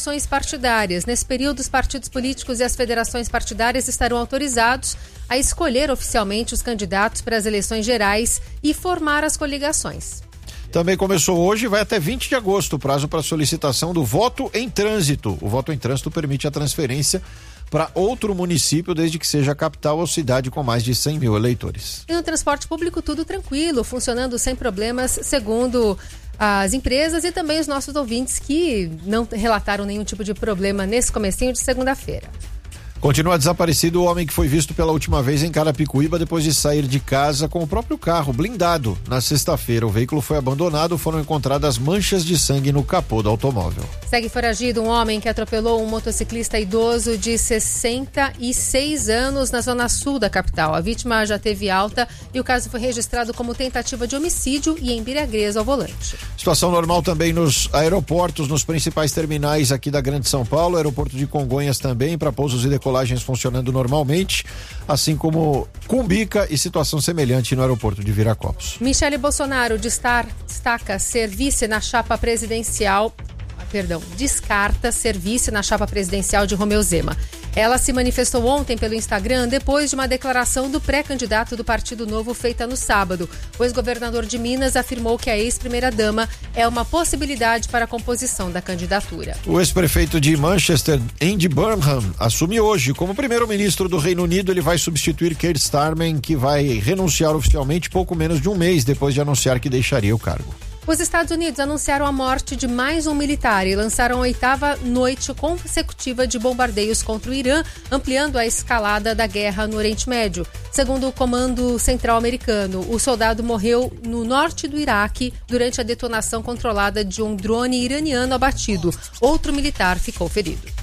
federações partidárias. Nesse período, os partidos políticos e as federações partidárias estarão autorizados a escolher oficialmente os candidatos para as eleições gerais e formar as coligações. Também começou hoje e vai até 20 de agosto o prazo para solicitação do voto em trânsito. O voto em trânsito permite a transferência para outro município, desde que seja capital ou cidade com mais de 100 mil eleitores. E no transporte público tudo tranquilo, funcionando sem problemas, segundo as empresas e também os nossos ouvintes que não relataram nenhum tipo de problema nesse comecinho de segunda-feira. Continua desaparecido o homem que foi visto pela última vez em Carapicuíba depois de sair de casa com o próprio carro blindado. Na sexta-feira, o veículo foi abandonado, foram encontradas manchas de sangue no capô do automóvel. Segue foragido um homem que atropelou um motociclista idoso de 66 anos na zona sul da capital. A vítima já teve alta e o caso foi registrado como tentativa de homicídio e embriaguez ao volante. Situação normal também nos aeroportos, nos principais terminais aqui da Grande São Paulo, aeroporto de Congonhas também, para pousos e decolagens funcionando normalmente, assim como Cumbica e situação semelhante no aeroporto de Viracopos. Michele Bolsonaro descarta ser vice na chapa presidencial de Romeu Zema. Ela se manifestou ontem pelo Instagram depois de uma declaração do pré-candidato do Partido Novo feita no sábado. O ex-governador de Minas afirmou que a ex-primeira-dama é uma possibilidade para a composição da candidatura. O ex-prefeito de Manchester, Andy Burnham, assume hoje como primeiro-ministro do Reino Unido. Ele vai substituir Keir Starmer, que vai renunciar oficialmente pouco menos de um mês depois de anunciar que deixaria o cargo. Os Estados Unidos anunciaram a morte de mais um militar e lançaram a 8ª noite consecutiva de bombardeios contra o Irã, ampliando a escalada da guerra no Oriente Médio. Segundo o Comando Central Americano, o soldado morreu no norte do Iraque durante a detonação controlada de um drone iraniano abatido. Outro militar ficou ferido.